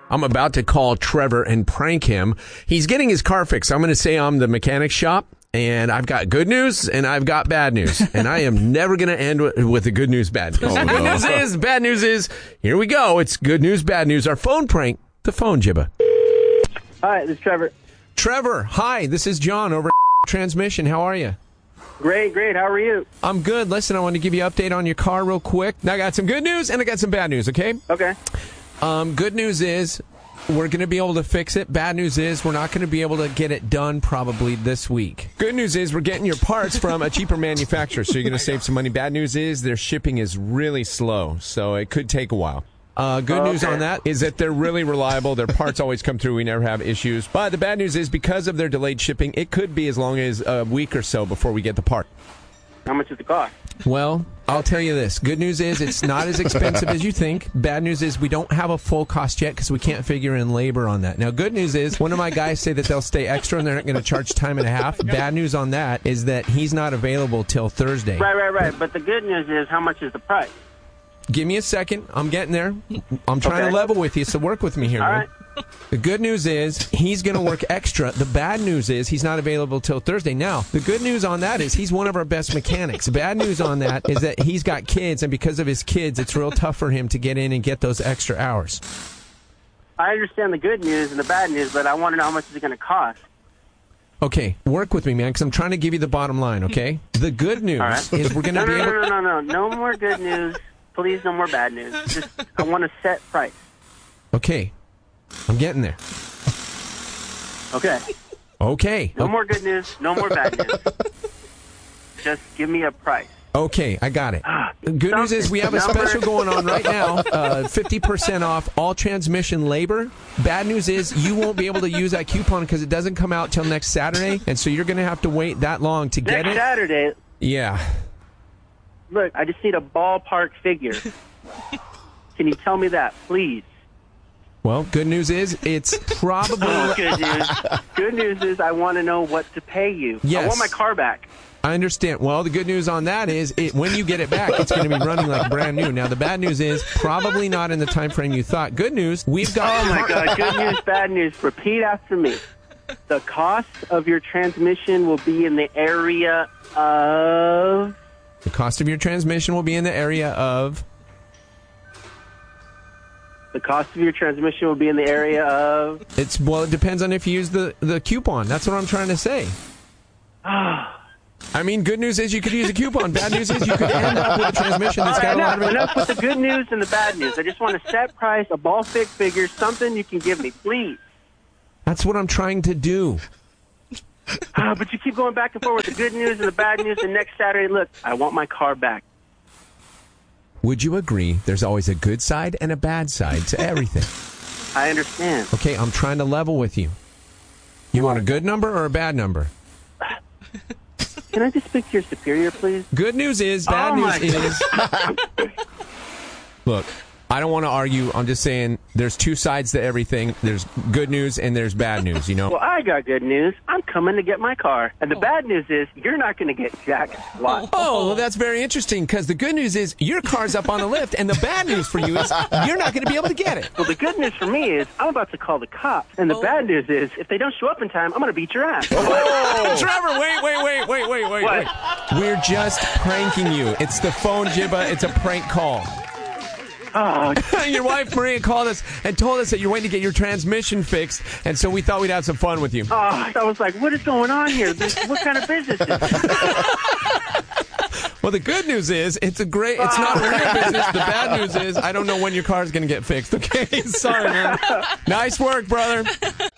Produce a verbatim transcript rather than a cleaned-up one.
I'm about to call Trevor and prank him. He's getting his car fixed. I'm going to say I'm the mechanic shop, and I've got good news and I've got bad news. And I am never going to end with, with the good news, bad news. Oh, no. Good news is, bad news is, here we go. It's good news, bad news. Our phone prank, the phone jibba. Hi, this is Trevor. Trevor, hi. This is John over at Transmission. How are you? Great, great. How are you? I'm good. Listen, I want to give you an update on your car real quick. Now, I got some good news and I got some bad news, okay? Okay. Um, good news is we're going to be able to fix it. Bad news is we're not going to be able to get it done probably this week. Good news is we're getting your parts from a cheaper manufacturer, so you're going to save some money. Bad news is their shipping is really slow, so it could take a while. Uh, good okay. news on that is that they're really reliable. Their parts always come through. We never have issues. But the bad news is because of their delayed shipping, it could be as long as a week or so before we get the part. How much does it cost? Well, I'll tell you this. Good news is it's not as expensive as you think. Bad news is we don't have a full cost yet because we can't figure in labor on that. Now, good news is one of my guys say that they'll stay extra and they're not going to charge time and a half. Bad news on that is that he's not available till Thursday. Right, right, right. But the good news is how much is the price? Give me a second. I'm getting there. I'm trying okay. to level with you, so work with me here. All man. right. The good news is he's going to work extra. The bad news is he's not available till Thursday. Now, the good news on that is he's one of our best mechanics. The bad news on that is that he's got kids, and because of his kids, it's real tough for him to get in and get those extra hours. I understand the good news and the bad news, but I want to know how much is it going to cost. Okay, work with me, man, because I'm trying to give you the bottom line, okay? The good news right. is we're going to no, be no, able... No, no, no, no. No more good news. Please, no more bad news. Just, I want a set price. Okay, I'm getting there. Okay. Okay. No more good news. No more bad news. Just give me a price. Okay, I got it. Good Something. news is we have a Number. special going on right now, uh, fifty percent off all transmission labor. Bad news is you won't be able to use that coupon because it doesn't come out till next Saturday, and so you're going to have to wait that long to get Next it. Saturday. Yeah. Look, I just need a ballpark figure. Can you tell me that, please? Well, good news is it's probably... Oh, good news. Good news is I want to know what to pay you. Yes. I want my car back. I understand. Well, the good news on that is it, when you get it back, it's going to be running like brand new. Now, the bad news is probably not in the time frame you thought. Good news, we've got... Oh, my God. Good news, bad news. Repeat after me. The cost of your transmission will be in the area of... The cost of your transmission will be in the area of... The cost of your transmission will be in the area of... It's Well, it depends on if you use the, the coupon. That's what I'm trying to say. I mean, good news is you could use a coupon. Bad news is you could end up with a transmission that's got a lot of it. Enough with the good news and the bad news. I just want a set price, a ball fit figure, something you can give me, please. That's what I'm trying to do. Ah, but you keep going back and forth with the good news and the bad news, and next Saturday, look, I want my car back. Would you agree there's always a good side and a bad side to everything? I understand. Okay, I'm trying to level with you. You want a good number or a bad number? Can I just speak to your superior, please? Good news is, bad oh news is... Look, I don't want to argue. I'm just saying there's two sides to everything. There's good news and there's bad news, you know? Well, I got good news. I'm coming to get my car. And the oh. bad news is you're not going to get jack squat. Oh, well, that's very interesting because the good news is your car's up on the lift, and the bad news for you is you're not going to be able to get it. Well, the good news for me is I'm about to call the cops. And the oh. bad news is if they don't show up in time, I'm going to beat your ass. Oh. Trevor, wait, wait, wait, wait, wait, wait, what? wait. We're just pranking you. It's the phone jibba. It's a prank call. Oh. Your wife Maria called us and told us that you're waiting to get your transmission fixed, and so we thought we'd have some fun with you. Oh, I was like, what is going on here? This, what kind of business is this? Well, the good news is it's a great, it's not a real business. The bad news is I don't know when your car's going to get fixed, okay? Sorry, man. Nice work, brother.